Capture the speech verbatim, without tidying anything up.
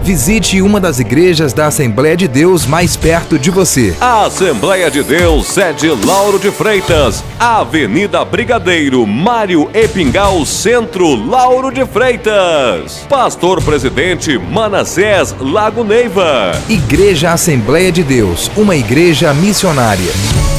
Visite uma das igrejas da Assembleia de Deus mais perto de você. A Assembleia de Deus, sede Lauro de Freitas, Avenida Brigadeiro Mário Epingal, Centro, Lauro de Freitas. Pastor Presidente Manassés Lago Neiva. Igreja Assembleia de Deus, uma igreja missionária.